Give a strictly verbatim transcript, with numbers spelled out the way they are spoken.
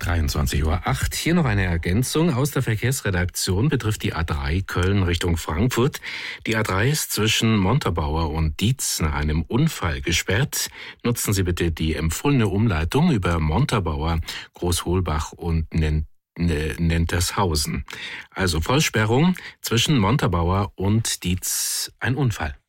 dreiundzwanzig Uhr acht. Hier noch eine Ergänzung aus der Verkehrsredaktion betrifft die A drei Köln Richtung Frankfurt. Die A drei ist zwischen Montabaur und Dietz nach einem Unfall gesperrt. Nutzen Sie bitte die empfohlene Umleitung über Montabaur, Großholbach und Nentershausen. Also Vollsperrung zwischen Montabaur und Dietz, ein Unfall.